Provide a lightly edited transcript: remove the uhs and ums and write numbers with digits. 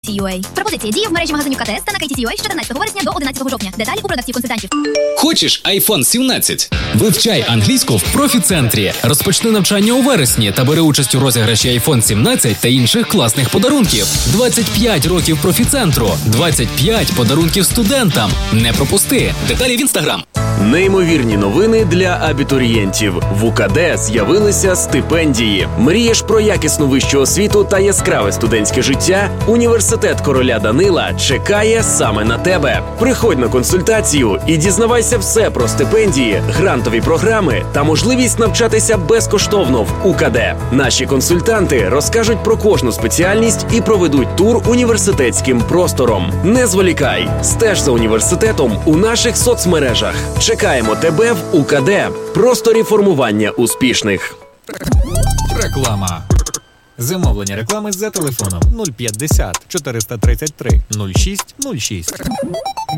KTC.UA. Пропозиція діє в мережі магазинів КТС та на KTC.UA з 14 вересня до 11 жовтня. Деталі у продавців-консультантів. Хочеш iPhone 17? Вивчай англійську в Профі-центрі. Розпочни навчання у вересні та бери участь у розіграші iPhone 17 та інших класних подарунків. 25 років Профі-центру. 25 подарунків студентам. Не пропусти. Деталі в Instagram. Неймовірні новини для абітурієнтів. В УКД з'явилися стипендії. Мрієш про якісну вищу освіту та яскраве студентське життя? Університет короля Данила чекає саме на тебе. Приходь на консультацію і дізнавайся все про стипендії, грантові програми та можливість навчатися безкоштовно в УКД. Наші консультанти розкажуть про кожну спеціальність і проведуть тур університетським простором. Не зволікай, стеж за університетом у наших соцмережах. Чекаємо тебе в УКД. Просторі формування успішних. Реклама. Замовлення реклами за телефоном 050 433 06 06.